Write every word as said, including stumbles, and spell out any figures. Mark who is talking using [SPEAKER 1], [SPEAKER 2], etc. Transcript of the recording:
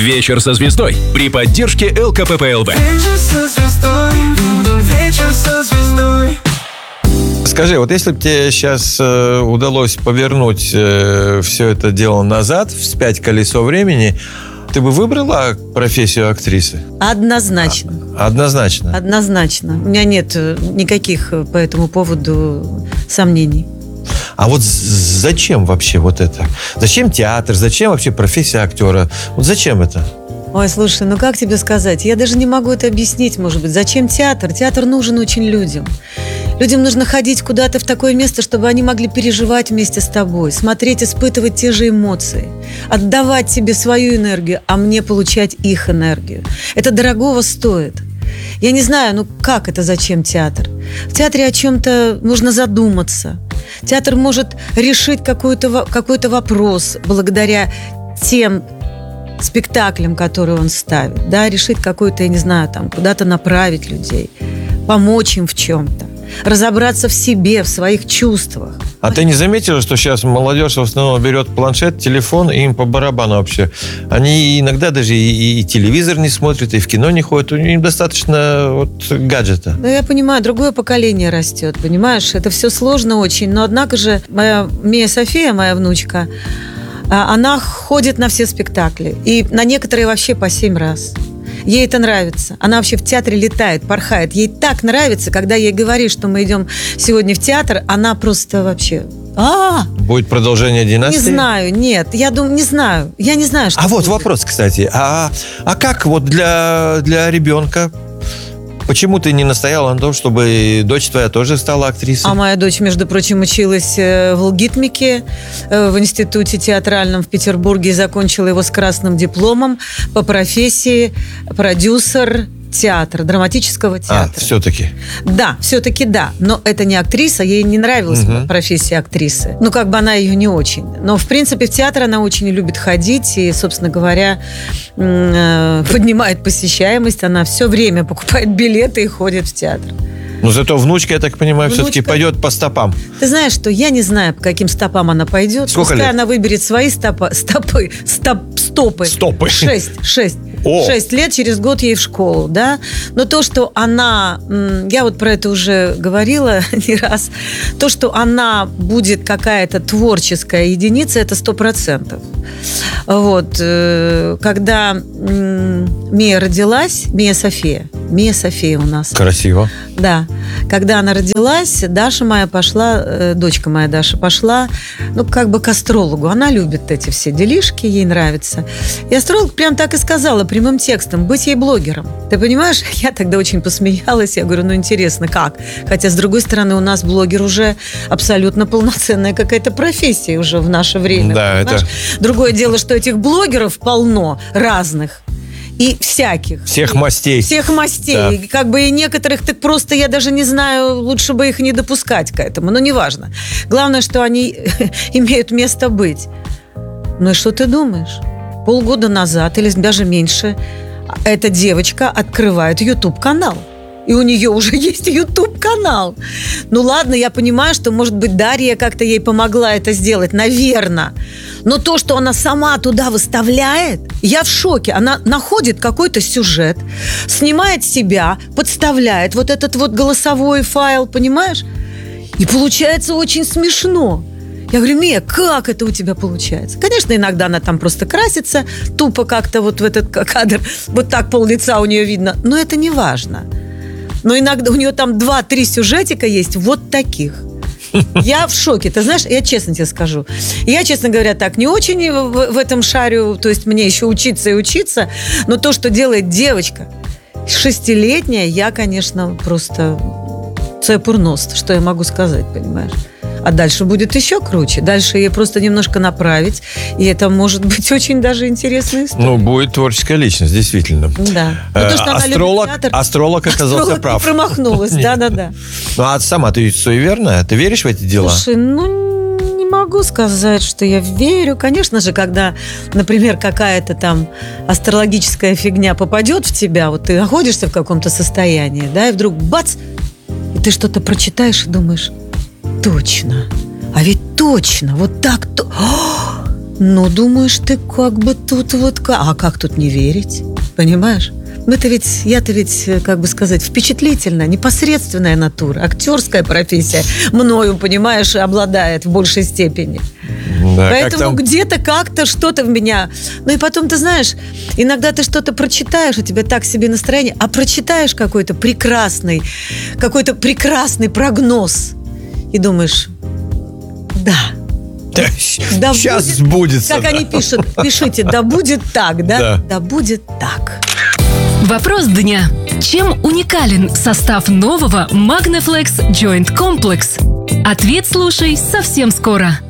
[SPEAKER 1] Вечер со звездой при поддержке эл ка пэ пэ эл вэ.
[SPEAKER 2] Вечер со звездой, вечер со звездой.
[SPEAKER 3] Скажи, вот если бы тебе сейчас э, удалось повернуть э, все это дело назад, вспять колесо времени, ты бы выбрала профессию актрисы?
[SPEAKER 4] Однозначно.
[SPEAKER 3] А, однозначно?
[SPEAKER 4] Однозначно. У меня нет никаких по этому поводу сомнений.
[SPEAKER 3] А вот зачем вообще вот это? Зачем театр? Зачем вообще профессия актера? Вот зачем это?
[SPEAKER 4] Ой, слушай, ну как тебе сказать? Я даже не могу это объяснить, может быть. Зачем театр? Театр нужен очень людям. Людям нужно ходить куда-то в такое место, чтобы они могли переживать вместе с тобой, смотреть, испытывать те же эмоции, отдавать себе свою энергию, а мне получать их энергию. Это дорогого стоит. Я не знаю, ну как это, зачем театр? В театре о чем-то нужно задуматься. Театр может решить какой-то, какой-то вопрос благодаря тем спектаклям, которые он ставит, да, решить какой-то, я не знаю, там, куда-то направить людей, помочь им в чем-то, разобраться в себе, в своих чувствах.
[SPEAKER 3] А ты не заметила, что сейчас молодежь в основном берет планшет, телефон, и им по барабану вообще? Они иногда даже и, и телевизор не смотрят, и в кино не ходят. Им достаточно вот гаджета.
[SPEAKER 4] Да, я понимаю, другое поколение растет, понимаешь? Это все сложно очень, но однако же моя Мия София, моя внучка, она ходит на все спектакли. И на некоторые вообще по семь раз. Ей это нравится. Она вообще в театре летает, порхает. Ей так нравится, когда ей говоришь, что мы идем сегодня в театр, она просто вообще... А,
[SPEAKER 3] будет продолжение династии?
[SPEAKER 4] Не знаю, нет. Я думаю, не знаю. Я не знаю, что
[SPEAKER 3] А вот
[SPEAKER 4] будет.
[SPEAKER 3] вопрос, кстати. А, а как вот для, для ребенка? Почему ты не настояла на том, чтобы дочь твоя тоже стала актрисой?
[SPEAKER 4] А моя дочь, между прочим, училась в ЛГИТМИКе, в институте театральном в Петербурге, и закончила его с красным дипломом по профессии продюсер театра, драматического театра.
[SPEAKER 3] А, все-таки?
[SPEAKER 4] Да, все-таки да. Но это не актриса, ей не нравилась угу. профессия актрисы. Ну, как бы она ее не очень. Но, в принципе, в театр она очень любит ходить и, собственно говоря, поднимает посещаемость. Она все время покупает билеты и ходит в театр.
[SPEAKER 3] Но зато внучка, я так понимаю, внучка... все-таки пойдет по стопам.
[SPEAKER 4] Ты знаешь, что я не знаю, по каким стопам она пойдет.
[SPEAKER 3] Сколько
[SPEAKER 4] Пускай
[SPEAKER 3] лет?
[SPEAKER 4] она выберет свои стопы, стопы, стоп, стопы.
[SPEAKER 3] Стопы.
[SPEAKER 4] Шесть, шесть.
[SPEAKER 3] О.
[SPEAKER 4] Шесть лет, через год ей в школу, да. Но то, что она, я вот про это уже говорила не раз, то, что она будет какая-то творческая единица, это сто процентов. Вот. Когда Мия родилась, Мия София, Мия София у нас.
[SPEAKER 3] Красиво.
[SPEAKER 4] Да. Когда она родилась, Даша моя пошла, дочка моя Даша пошла, ну, как бы к астрологу. Она любит эти все делишки, ей нравится. И астролог прям так и сказала, прямым текстом, быть ей блогером. Ты понимаешь? Я тогда очень посмеялась. Я говорю, ну, интересно, как? Хотя, с другой стороны, у нас блогер уже абсолютно полноценная какая-то профессия уже в наше время.
[SPEAKER 3] Да,
[SPEAKER 4] понимаешь? Это... Другое дело, что этих блогеров полно разных. И всяких.
[SPEAKER 3] Всех мастей.
[SPEAKER 4] Всех мастей. Да. Как бы и некоторых, так просто я даже не знаю, лучше бы их не допускать к этому. Но неважно. Главное, что они имеют место быть. Ну и что ты думаешь? Полгода назад или даже меньше эта девочка открывает ютуб-канал. И у нее уже есть ютуб-канал. Ну ладно, я понимаю, что, может быть, Дарья как-то ей помогла это сделать, наверное. Но то, что она сама туда выставляет, я в шоке. Она находит какой-то сюжет, снимает себя, подставляет вот этот вот голосовой файл, понимаешь? И получается очень смешно. Я говорю, Мия, как это у тебя получается? Конечно, иногда она там просто красится, тупо как-то вот в этот кадр, вот так пол-лица у нее видно, но это не важно. Но иногда у нее там два-три сюжетика есть вот таких. Я в шоке. Ты знаешь, я честно тебе скажу. Я, честно говоря, так не очень в, в этом шарю. То есть мне еще учиться и учиться. Но то, что делает девочка шестилетняя, я, конечно, просто цепурност. Что я могу сказать, понимаешь? А дальше будет еще круче. Дальше ей просто немножко направить. И это может быть очень даже интересная история.
[SPEAKER 3] Ну, будет творческая личность, действительно.
[SPEAKER 4] Да.
[SPEAKER 3] Э, то, астролог, театр, астролог оказался
[SPEAKER 4] астролог
[SPEAKER 3] прав.
[SPEAKER 4] Не промахнулась, да-да-да.
[SPEAKER 3] Ну, а сама ты суеверная? Ты веришь в эти дела?
[SPEAKER 4] Слушай, ну, не могу сказать, что я верю. Конечно же, когда, например, какая-то там астрологическая фигня попадет в тебя, вот ты находишься в каком-то состоянии, да, и вдруг бац, и ты что-то прочитаешь и думаешь... Точно. А ведь точно. Вот так то. О! Ну, думаешь, ты как бы тут вот... ка- А как тут не верить? Понимаешь? Мы-то ведь, я-то ведь, как бы сказать, впечатлительная, непосредственная натура, актерская профессия мною, понимаешь, обладает в большей степени.
[SPEAKER 3] Да, как
[SPEAKER 4] Поэтому
[SPEAKER 3] там-
[SPEAKER 4] где-то как-то что-то в меня... Ну и потом, ты знаешь, иногда ты что-то прочитаешь, у тебя так себе настроение, а прочитаешь какой-то прекрасный, какой-то прекрасный прогноз и думаешь, да, да
[SPEAKER 3] Сейчас
[SPEAKER 4] будет-
[SPEAKER 3] сбудется.
[SPEAKER 4] как
[SPEAKER 3] да.
[SPEAKER 4] они пишут, пишите, да будет так, да?
[SPEAKER 3] Да.
[SPEAKER 4] Да будет так.
[SPEAKER 5] Вопрос дня. Чем уникален состав нового Magnaflex Joint Complex? Ответ слушай совсем скоро.